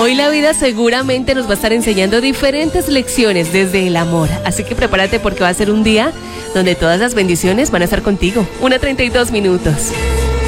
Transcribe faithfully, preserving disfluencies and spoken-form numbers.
Hoy la vida seguramente nos va a estar enseñando diferentes lecciones desde el amor. Así que prepárate porque va a ser un día donde todas las bendiciones van a estar contigo. una treinta y dos minutos.